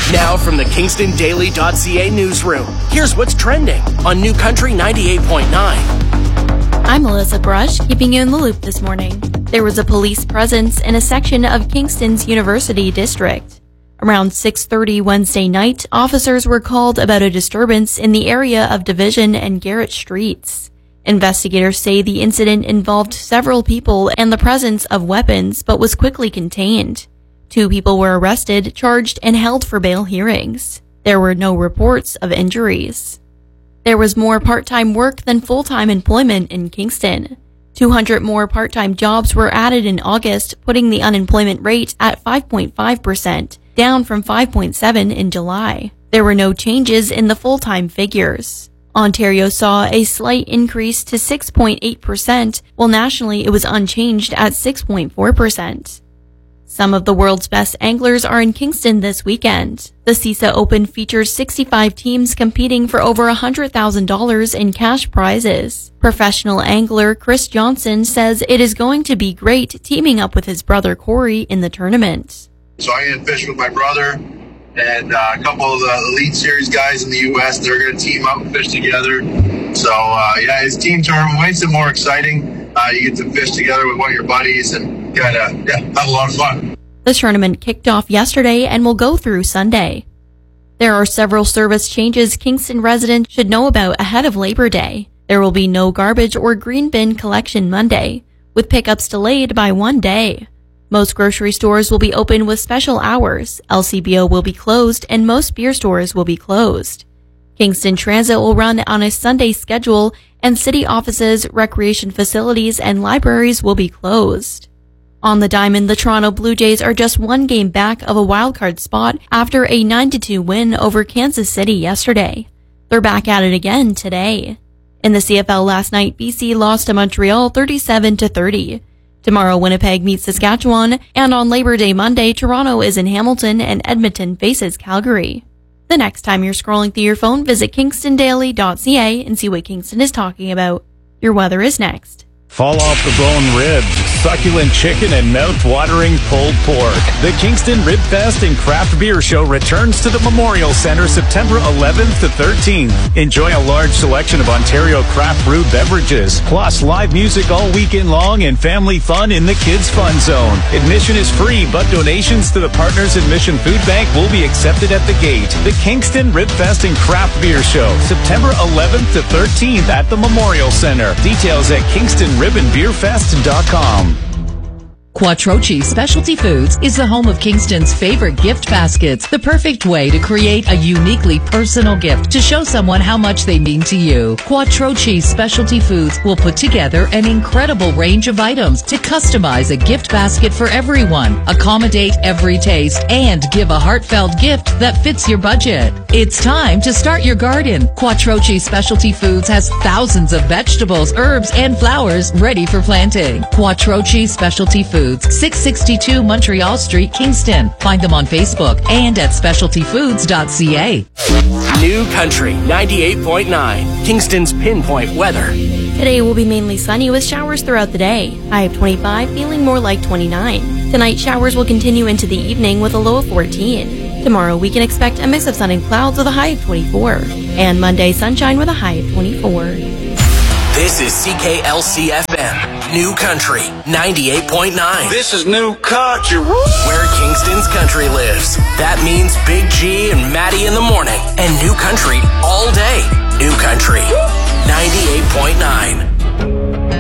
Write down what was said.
Now from the KingstonDaily.ca newsroom, here's what's trending on New Country 98.9. I'm Melissa Brush, keeping you in the loop this morning. There was a police presence in a section of Kingston's University District. Around 6:30 Wednesday night, officers were called about a disturbance in the area of Division and Garrett Streets. Investigators say the incident involved several people and the presence of weapons, but was quickly contained. 2 people were arrested, charged, and held for bail hearings. There were no reports of injuries. There was more part-time work than full-time employment in Kingston. 200 more part-time jobs were added in August, putting the unemployment rate at 5.5%, down from 5.7% in July. There were no changes in the full-time figures. Ontario saw a slight increase to 6.8%, while nationally it was unchanged at 6.4%. Some of the world's best anglers are in Kingston this weekend. The CISA Open features 65 teams competing for over $100,000 in cash prizes. Professional angler Chris Johnson says it is going to be great teaming up with his brother Corey in the tournament. So I get to fish with my brother and a couple of the Elite Series guys in the U.S. They're going to team up and fish together. So, his team tournament makes it more exciting. You get to fish together with one of your buddies and kind of, have a lot of fun. The tournament kicked off yesterday and will go through Sunday. There are several service changes Kingston residents should know about ahead of Labor Day. There will be no garbage or green bin collection Monday, with pickups delayed by 1 day. Most grocery stores will be open with special hours, LCBO will be closed, and most beer stores will be closed. Kingston Transit will run on a Sunday schedule, and city offices, recreation facilities, and libraries will be closed. On the diamond, the Toronto Blue Jays are just 1 game back of a wildcard spot after a 9-2 win over Kansas City yesterday. They're back at it again today. In the CFL last night, BC lost to Montreal 37-30. Tomorrow, Winnipeg meets Saskatchewan, and on Labor Day Monday, Toronto is in Hamilton and Edmonton faces Calgary. The next time you're scrolling through your phone, visit KingstonDaily.ca and see what Kingston is talking about. Your weather is next. Fall off the bone ribs, succulent chicken, and mouth-watering pulled pork. The Kingston Rib Fest and Craft Beer Show returns to the Memorial Centre September 11th to 13th. Enjoy a large selection of Ontario craft brewed beverages, plus live music all weekend long and family fun in the Kids Fun Zone. Admission is free, but donations to the Partners Admission Food Bank will be accepted at the gate. The Kingston Rib Fest and Craft Beer Show, September 11th to 13th at the Memorial Centre. Details at KingstonRibAndBeerFest.com. Quattrochi Specialty Foods is the home of Kingston's favorite gift baskets, the perfect way to create a uniquely personal gift to show someone how much they mean to you. Quattrochi Specialty Foods will put together an incredible range of items to customize a gift basket for everyone, accommodate every taste, and give a heartfelt gift that fits your budget. It's time to start your garden. Quattrochi Specialty Foods has thousands of vegetables, herbs, and flowers ready for planting. Quattrochi Specialty Foods, 662 Montreal Street, Kingston. Find them on Facebook and at specialtyfoods.ca. New Country 98.9, Kingston's pinpoint weather. Today will be mainly sunny with showers throughout the day. High of 25, feeling more like 29. Tonight, showers will continue into the evening with a low of 14. Tomorrow, we can expect a mix of sun and clouds with a high of 24. And Monday, sunshine with a high of 24. This is CKLC-FM, New Country 98.9. This is New Country. Where Kingston's country lives. That means Big G and Maddie in the morning. And New Country all day. New Country